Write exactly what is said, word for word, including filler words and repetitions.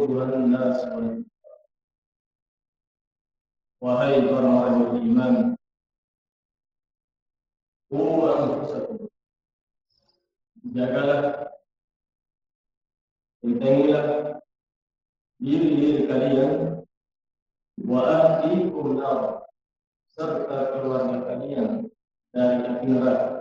ayuhan nas, wahai orang-orang yang beriman, qu anfusakum, jagalah, bentengilah diri-diri kalian, wa ahlikum nar, serta keluarga kalian dari api neraka.